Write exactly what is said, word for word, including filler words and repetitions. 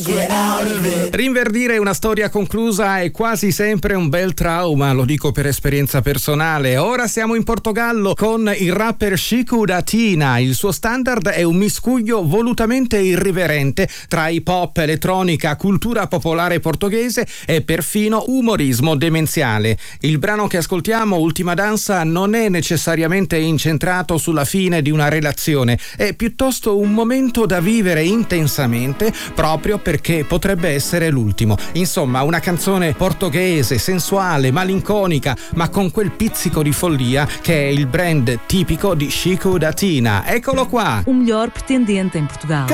Rinverdire una storia conclusa è quasi sempre un bel trauma, lo dico per esperienza personale. Ora siamo in Portogallo con il rapper Chico da Tina. Il suo standard è un miscuglio volutamente irriverente tra hip hop, elettronica, cultura popolare portoghese e perfino umorismo demenziale. Il brano che ascoltiamo, Ultima Danza, non è necessariamente incentrato sulla fine di una relazione, è piuttosto un momento da vivere intensamente proprio per perché potrebbe essere l'ultimo. Insomma, una canzone portoghese, sensuale, malinconica, ma con quel pizzico di follia che è il brand tipico di Chico da Tina. Eccolo qua! O melhor pretendente em Portugal.